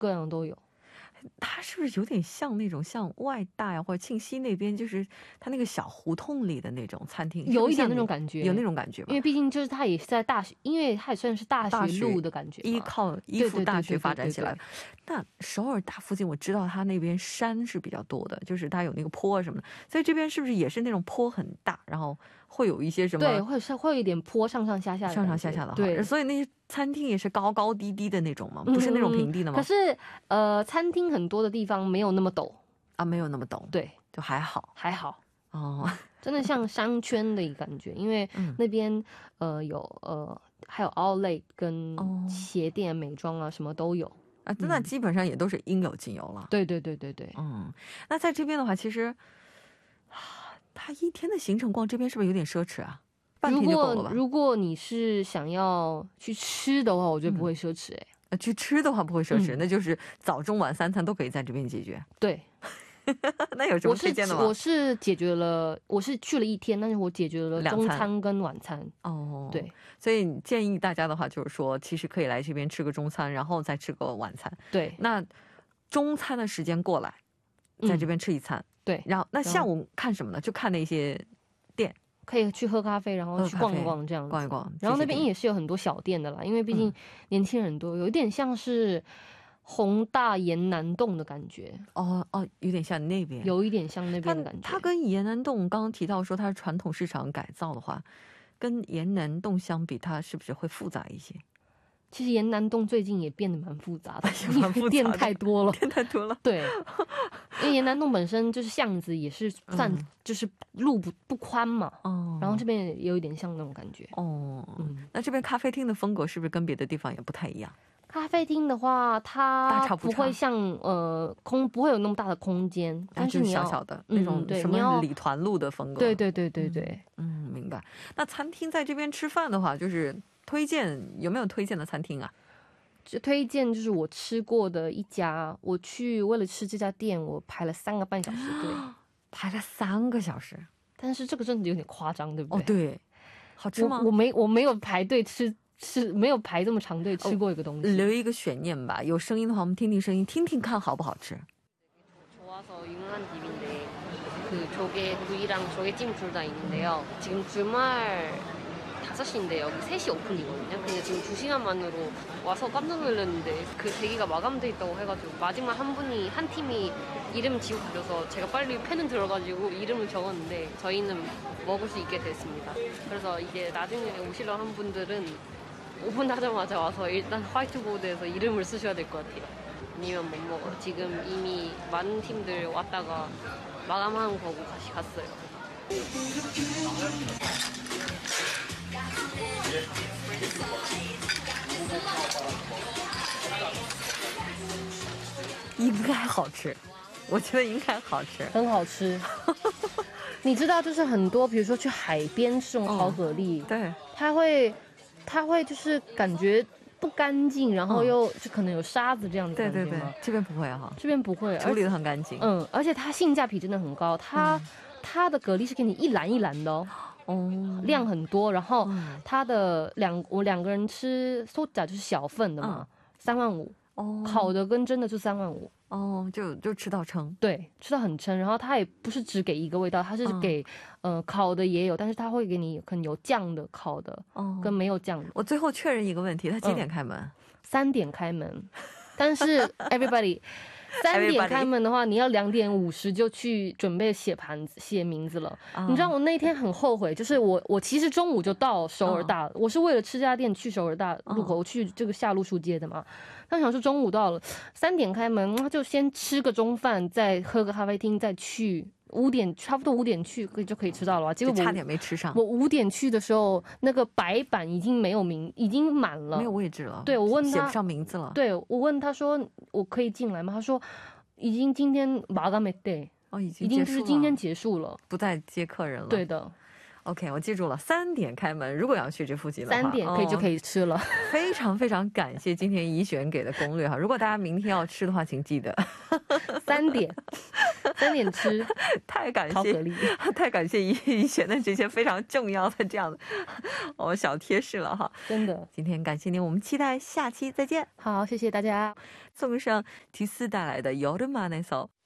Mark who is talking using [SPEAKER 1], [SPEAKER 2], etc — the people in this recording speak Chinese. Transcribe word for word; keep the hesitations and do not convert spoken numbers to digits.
[SPEAKER 1] 各样都有。
[SPEAKER 2] 它是不是有点像那种像外大呀或者庆熙那边，就是它那个小胡同里的那种餐厅？
[SPEAKER 1] 有一点那种感觉，
[SPEAKER 2] 有那种感觉吗？
[SPEAKER 1] 因为毕竟就是它也是在大学，因为它也算是大学路的感觉，
[SPEAKER 2] 依靠依附大学发展起来。那首尔大附近我知道它那边山是比较多的，就是它有那个坡什么的，所以这边是不是也是那种坡很大，然后会有一些什么？
[SPEAKER 1] 对，会是会有一点坡上上下下的，
[SPEAKER 2] 上上下下的。
[SPEAKER 1] 对，
[SPEAKER 2] 所以那些餐厅也是高高低低的那种吗？不是那种平地的吗？
[SPEAKER 1] 可是呃，餐厅很多的地方没有那么陡
[SPEAKER 2] 啊，没有那么陡，
[SPEAKER 1] 对，
[SPEAKER 2] 就还好，
[SPEAKER 1] 还好
[SPEAKER 2] 哦，
[SPEAKER 1] 真的像商圈的感觉，因为那边呃有呃还有 outlet 跟鞋店、美妆啊什么都有
[SPEAKER 2] 啊，那基本上也都是应有尽有了。
[SPEAKER 1] 对对对对对，
[SPEAKER 2] 嗯，那在这边的话，其实他一天的行程逛这边是不是有点奢侈啊？半天就够了吧？
[SPEAKER 1] 如果如果你是想要去吃的话，我觉得不会奢侈哎、
[SPEAKER 2] 欸。去吃的话不会奢侈，那就是早中晚三餐都可以在这边解决。
[SPEAKER 1] 对。
[SPEAKER 2] 那有什么推荐的吗？
[SPEAKER 1] 我是解决了，我是去了一天，但是我解决了中餐跟晚餐。
[SPEAKER 2] 哦，
[SPEAKER 1] 对，
[SPEAKER 2] 所以建议大家的话就是说，其实可以来这边吃个中餐，然后再吃个晚餐。
[SPEAKER 1] 对，
[SPEAKER 2] 那中餐的时间过来，在这边吃一餐。对，然后那下午看什么呢？就看那些店。
[SPEAKER 1] 可以去喝咖啡，然后去逛一逛这样子，
[SPEAKER 2] 逛一逛。
[SPEAKER 1] 然后那边也是有很多小店的啦，因为毕竟年轻人多，有一点像是弘大延南洞的感觉。
[SPEAKER 2] 哦哦，有点像那边，
[SPEAKER 1] 有一点像那边的感觉。
[SPEAKER 2] 它跟延南洞刚刚提到说它是传统市场改造的话，跟延南洞相比，它是不是会复杂一些？
[SPEAKER 1] 其实延南洞最近也变得蛮复杂的，因为店太多了，
[SPEAKER 2] 店太多了。
[SPEAKER 1] 对，因为延南洞本身就是巷子，也是算就是路不不宽嘛，哦，然后这边也有一点像那种感觉。
[SPEAKER 2] 哦，嗯，那这边咖啡厅的风格是不是跟别的地方也不太一样？
[SPEAKER 1] 咖啡厅的话，它不会像呃空不会有那么大的空间，但是你要
[SPEAKER 2] 小小的那种什么礼团路的风格。
[SPEAKER 1] 对对对对对，
[SPEAKER 2] 嗯，明白。那餐厅在这边吃饭的话，就是推荐有没有推荐的餐厅啊？
[SPEAKER 1] 就推荐就是我吃过的一家，我去为了吃这家店，我排了三个半小时队，
[SPEAKER 2] 排了三个小时。
[SPEAKER 1] 但是这个真的有点夸张，对不对？
[SPEAKER 2] 哦，对，好吃吗？
[SPEAKER 1] 我, 我没我没有排队吃。是没有排这么长队吃过一个东西，
[SPEAKER 2] 留一个悬念吧。有声音的话，我们听听声音，听听看好不好吃。
[SPEAKER 1] 좋아서 유명한 집인데 그 조개 구이랑 조개찜 둘 다 있는데요. 지금 주말 다섯 시인데 여기 세 시 오픈이거든요. 근데 지금 두 시간만으로 와서 깜짝 놀랐는데 그 대기가 마감돼 있다고 해가지고 마지막 한 분이 한 팀이 이름 지우고 가셔서 제가 빨리 펜은 들어가지고 이름을 적었는데 저희는 먹을 수 있게 됐습니다. 그래서 이제 나중에 오시려 한 분들은 오픈하자마자 와서 일단 화이트보드에서 이름을 쓰셔야 될 것 같아요. 아니면 못 먹어요. 지금 이미 많은 팀들 왔다가 마감한 거고 다시 갔어요.
[SPEAKER 2] 应该好吃，我觉得应该好吃，
[SPEAKER 1] 很好吃。你知道，就是很多，比如说去海边吃这种烤蛤蜊，对，它会。它会就是感觉不干净，然后又就可能有沙子这样子感觉吗？对对对，
[SPEAKER 2] 这边不会哈，
[SPEAKER 1] 这边不会，
[SPEAKER 2] 处理得很干净。
[SPEAKER 1] 嗯，而且它性价比真的很高，它、嗯、它的蛤蜊是给你一篮一篮的哦，哦，量很多，然后它的两我两个人吃소자就是小份的嘛，三万五。哦，烤的跟真的就三万五
[SPEAKER 2] 哦，就就吃到撑，
[SPEAKER 1] 对，吃到很撑。然后它也不是只给一个味道，它是给、嗯、呃烤的也有，但是它会给你可能有酱的、烤的，哦，跟没有酱的。
[SPEAKER 2] 我最后确认一个问题，它几点开门？嗯、
[SPEAKER 1] 三点开门，但是 everybody 三点开门的话，你要两点五十就去准备写盘子、写名字了。Oh. 你知道我那天很后悔，就是我我其实中午就到首尔大了， oh. 我是为了吃这家店去首尔大路口， oh. 我去这个下路书街的嘛。那想说中午到了，三点开门，那就先吃个中饭，再喝个咖啡厅，再去。五点差不多五点去就可以吃到了，结果我
[SPEAKER 2] 差点没吃上。我
[SPEAKER 1] 五点去的时候，那个白板已经没有名，已经满了，
[SPEAKER 2] 没有位置了。
[SPEAKER 1] 对，我问他
[SPEAKER 2] 写不上名字了。
[SPEAKER 1] 对，我问他说我可以进来吗？他说已经今天마감했대，
[SPEAKER 2] 哦，已经
[SPEAKER 1] 已经就是今天结束了，
[SPEAKER 2] 不再接客人了。
[SPEAKER 1] 对的。
[SPEAKER 2] OK， 我记住了，三点开门。如果要去这附近的话，
[SPEAKER 1] 三点可以就可以吃了。
[SPEAKER 2] 非常非常感谢今天怡璇给的攻略哈。如果大家明天要吃的话，请记得
[SPEAKER 1] 三点。 三点吃
[SPEAKER 2] 太感谢
[SPEAKER 1] 烤蛤蜊，
[SPEAKER 2] 太感谢怡怡选的这些非常重要的这样的哦小贴士了哈。
[SPEAKER 1] 真的。
[SPEAKER 2] 今天感谢您，我们期待下期再见。
[SPEAKER 1] 好，谢谢大家。
[SPEAKER 2] 送上提斯带来的《여름안에서》。